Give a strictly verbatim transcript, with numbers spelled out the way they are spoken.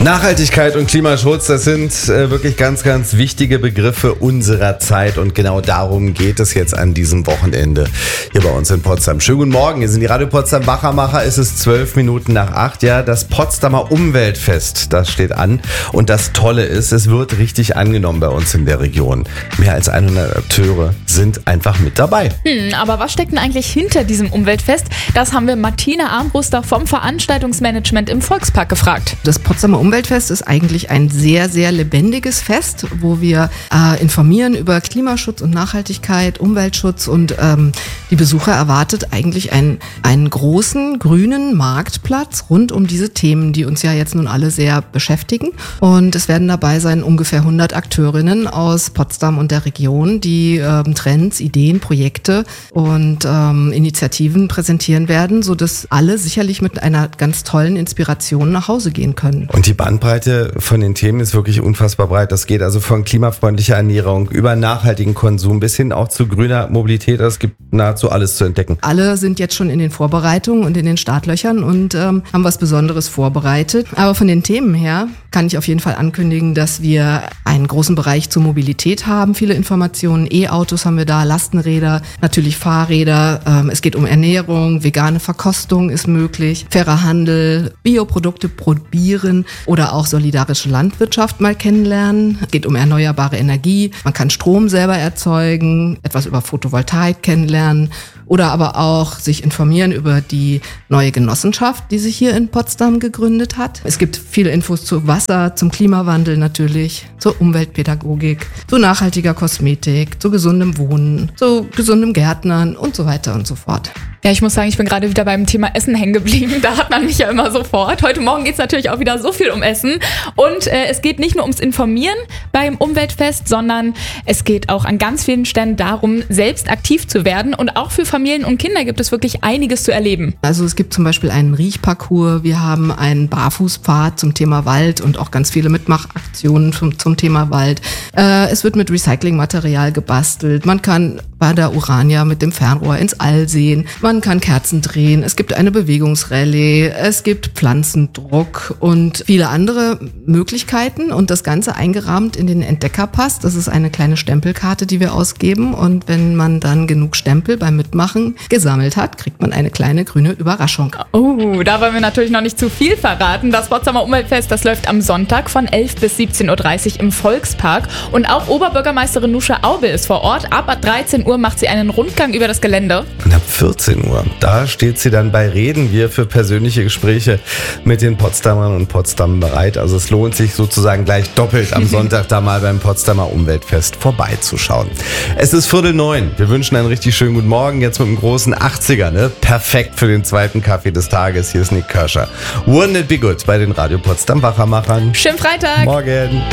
Nachhaltigkeit und Klimaschutz, das sind äh, wirklich ganz, ganz wichtige Begriffe unserer Zeit und genau darum geht es jetzt an diesem Wochenende hier bei uns in Potsdam. Schönen guten Morgen, hier sind die Radio Potsdam Wachermacher, es ist zwölf Minuten nach acht, ja, das Potsdamer Umweltfest, das steht an und das Tolle ist, es wird richtig angenommen bei uns in der Region. Mehr als hundert Akteure sind einfach mit dabei. Hm, aber was steckt denn eigentlich hinter diesem Umweltfest? Das haben wir Martina Armbruster vom Veranstaltungsmanagement im Volkspark gefragt. Das Potsdamer Umweltfest ist eigentlich ein sehr, sehr lebendiges Fest, wo wir äh, informieren über Klimaschutz und Nachhaltigkeit, Umweltschutz und ähm, die Besucher erwartet eigentlich einen, einen großen grünen Marktplatz rund um diese Themen, die uns ja jetzt nun alle sehr beschäftigen. Und es werden dabei sein ungefähr hundert Akteurinnen aus Potsdam und der Region, die ähm, Trends, Ideen, Projekte und ähm, Initiativen präsentieren werden, sodass alle sicherlich mit einer ganz tollen Inspiration nach Hause gehen können. Und die Bandbreite von den Themen ist wirklich unfassbar breit. Das geht also von klimafreundlicher Ernährung über nachhaltigen Konsum bis hin auch zu grüner Mobilität. Es gibt nahezu alles zu entdecken. Alle sind jetzt schon in den Vorbereitungen und in den Startlöchern und ähm, haben was Besonderes vorbereitet. Aber von den Themen her kann ich auf jeden Fall ankündigen, dass wir einen großen Bereich zur Mobilität haben. Viele Informationen, E-Autos haben wir da, Lastenräder, natürlich Fahrräder. Ähm, es geht um Ernährung, vegane Verkostung ist möglich, fairer Handel, Bioprodukte probieren oder auch solidarische Landwirtschaft mal kennenlernen. Es geht um erneuerbare Energie. Man kann Strom selber erzeugen, etwas über Photovoltaik kennenlernen oder aber auch sich informieren über die neue Genossenschaft, die sich hier in Potsdam gegründet hat. Es gibt viele Infos zu Wasser, zum Klimawandel natürlich, zur Umweltpädagogik, zu nachhaltiger Kosmetik, zu gesundem Wohnen, zu gesundem Gärtnern und so weiter und so fort. Ja, ich muss sagen, ich bin gerade wieder beim Thema Essen hängen geblieben. Da hat man mich ja immer sofort. Heute Morgen geht es natürlich auch wieder so viel um Essen. Und äh, es geht nicht nur ums Informieren beim Umweltfest, sondern es geht auch an ganz vielen Stellen darum, selbst aktiv zu werden. Und auch für Familien und Kinder gibt es wirklich einiges zu erleben. Also es gibt zum Beispiel einen Riechparcours, wir haben einen Barfußpfad zum Thema Wald und auch ganz viele Mitmachaktionen zum, zum Thema Wald. Äh, es wird mit Recyclingmaterial gebastelt. Man kann bei der Urania mit dem Fernrohr ins All sehen. Man kann Kerzen drehen. Es gibt eine Bewegungsrallye. Es gibt Pflanzendruck und viele andere Möglichkeiten. Und das Ganze eingerahmt in den Entdeckerpass. Das ist eine kleine Stempelkarte, die wir ausgeben. Und wenn man dann genug Stempel beim Mitmachen gesammelt hat, kriegt man eine kleine grüne Überraschung. Oh, da wollen wir natürlich noch nicht zu viel verraten. Das Potsdamer Umweltfest, das läuft am Sonntag von elf bis siebzehn Uhr dreißig im Volkspark. Und auch Oberbürgermeisterin Nusche Aube ist vor Ort. Ab dreizehn Uhr macht sie einen Rundgang über das Gelände. Und ab vierzehn Uhr, da steht sie dann bei Reden wir für persönliche Gespräche mit den Potsdamern und Potsdam bereit. Also es lohnt sich sozusagen gleich doppelt am Sonntag da mal beim Potsdamer Umweltfest vorbeizuschauen. Es ist Viertel neun. Wir wünschen einen richtig schönen guten Morgen. Jetzt mit dem großen achtziger, ne? Perfekt für den zweiten Kaffee des Tages. Hier ist Nick Kirscher. Wouldn't it be good bei den Radio Potsdam Wachermachern. Schönen Freitag. Morgen.